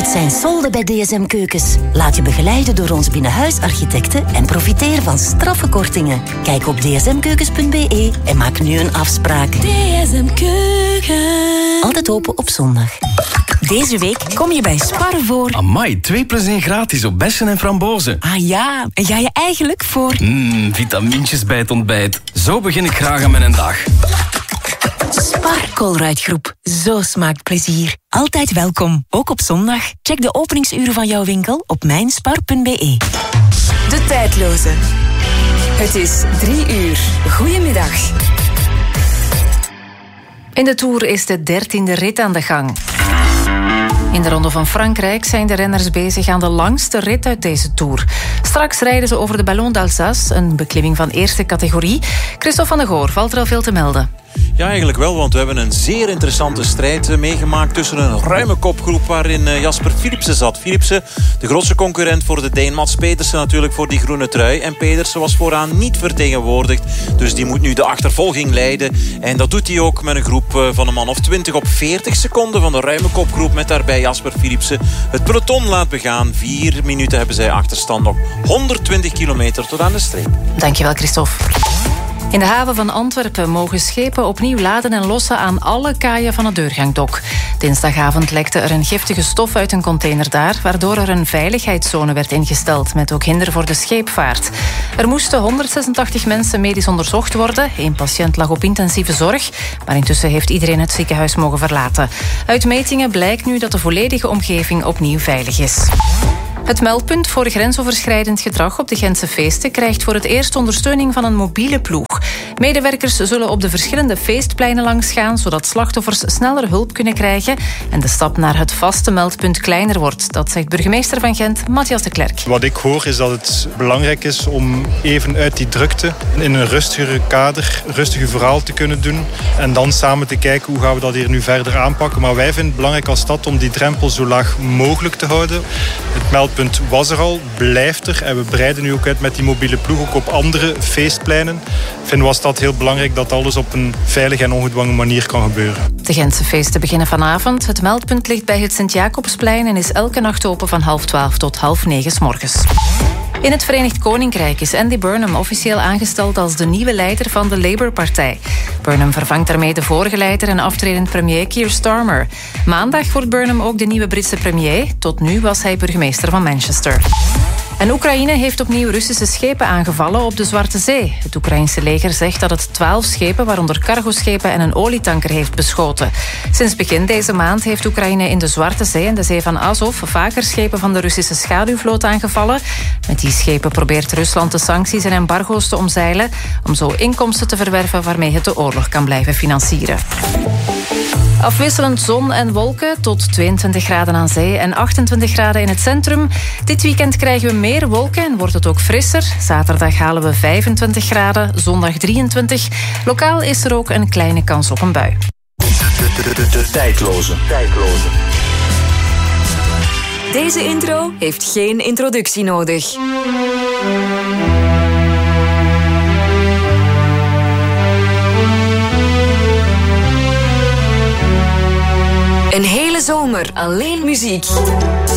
zijn solden bij DSM Keukens. Laat je begeleiden door ons binnenhuisarchitecten en profiteer van straffe kortingen. Kijk op dsmkeukens.be en maak nu een afspraak. DSM Keukens. Altijd open op zondag. Deze week kom je bij Spar voor... Amai, 2 + 1 gratis op bessen en frambozen. Ah ja, en ga je eigenlijk voor... Vitamintjes bij het ontbijt. Zo begin ik graag aan mijn dag. Spar Colruyt Groep. Zo smaakt plezier. Altijd welkom, ook op zondag. Check de openingsuren van jouw winkel op mijnspar.be. De tijdloze. Het is 3 uur. Goedemiddag. In de Tour is de 13e rit aan de gang. In de Ronde van Frankrijk zijn de renners bezig aan de langste rit uit deze Tour. Straks rijden ze over de Ballon d'Alsace, een beklimming van eerste categorie. Christophe van der Goor, valt er al veel te melden? Ja, eigenlijk wel, want we hebben een zeer interessante strijd meegemaakt tussen een ruime kopgroep waarin Jasper Philipsen zat. Philipsen, de grootste concurrent voor de Deen, Mats Pedersen natuurlijk voor die groene trui. En Pedersen was vooraan niet vertegenwoordigd, dus die moet nu de achtervolging leiden. En dat doet hij ook met een groep van een man of 20 op 40 seconden van de ruime kopgroep met daarbij Jasper Philipsen. Het peloton laat begaan. 4 minuten hebben zij achterstand, nog 120 kilometer tot aan de streep. Dankjewel, Christophe. In de haven van Antwerpen mogen schepen opnieuw laden en lossen aan alle kaaien van het deurgangdok. Dinsdagavond lekte er een giftige stof uit een container daar, waardoor er een veiligheidszone werd ingesteld, met ook hinder voor de scheepvaart. Er moesten 186 mensen medisch onderzocht worden. 1 patiënt lag op intensieve zorg, maar intussen heeft iedereen het ziekenhuis mogen verlaten. Uit metingen blijkt nu dat de volledige omgeving opnieuw veilig is. Het meldpunt voor grensoverschrijdend gedrag op de Gentse feesten krijgt voor het eerst ondersteuning van een mobiele ploeg. Medewerkers zullen op de verschillende feestpleinen langs gaan, zodat slachtoffers sneller hulp kunnen krijgen en de stap naar het vaste meldpunt kleiner wordt. Dat zegt burgemeester van Gent, Matthias de Klerk. Wat ik hoor is dat het belangrijk is om even uit die drukte in een rustigere kader, rustig uw verhaal te kunnen doen en dan samen te kijken hoe gaan we dat hier nu verder aanpakken. Maar wij vinden het belangrijk als stad om die drempel zo laag mogelijk te houden. Het meldpunt was er al, blijft er en we breiden nu ook uit met die mobiele ploeg ook op andere feestpleinen. Ik vind was dat heel belangrijk dat alles op een veilige en ongedwongen manier kan gebeuren. De Gentse feesten beginnen vanavond. Het meldpunt ligt bij het Sint-Jacobsplein en is elke nacht open van 8:30 tot 8:30 's morgens. In het Verenigd Koninkrijk is Andy Burnham officieel aangesteld als de nieuwe leider van de Labour-partij. Burnham vervangt daarmee de vorige leider en aftredend premier Keir Starmer. Maandag wordt Burnham ook de nieuwe Britse premier. Tot nu was hij burgemeester van Manchester. En Oekraïne heeft opnieuw Russische schepen aangevallen op de Zwarte Zee. Het Oekraïnse leger zegt dat het 12 schepen, waaronder cargoschepen en een olietanker, heeft beschoten. Sinds begin deze maand heeft Oekraïne in de Zwarte Zee en de Zee van Azov vaker schepen van de Russische schaduwvloot aangevallen. Met die schepen probeert Rusland de sancties en embargo's te omzeilen om zo inkomsten te verwerven waarmee het de oorlog kan blijven financieren. Afwisselend zon en wolken, tot 22 graden aan zee en 28 graden in het centrum. Dit weekend krijgen we meer wolken en wordt het ook frisser. Zaterdag halen we 25 graden, zondag 23. Lokaal is er ook een kleine kans op een bui. De tijdloze. Deze intro heeft geen introductie nodig. Een hele zomer alleen muziek.